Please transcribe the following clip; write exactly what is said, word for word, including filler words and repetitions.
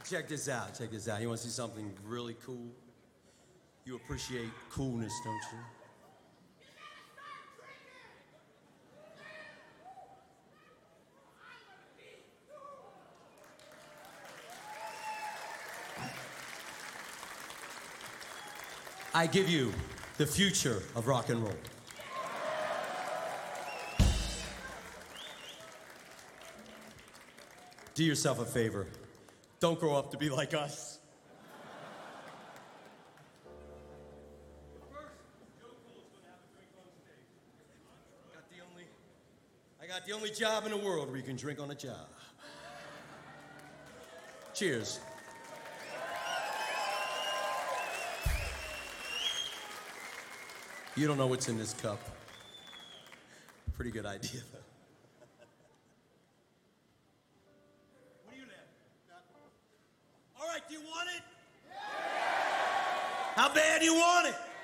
Check this out, check this out. You want to see something really cool? You appreciate coolness, don't you? I give you the future of rock and roll. Do yourself a favor. Don't grow up to be like us. Got the only, I got the only job in the world where you can drink on a job. Cheers. You don't know what's in this cup. Pretty good idea, though. What do you have? All right, do you want it? Yeah! How bad do you want it?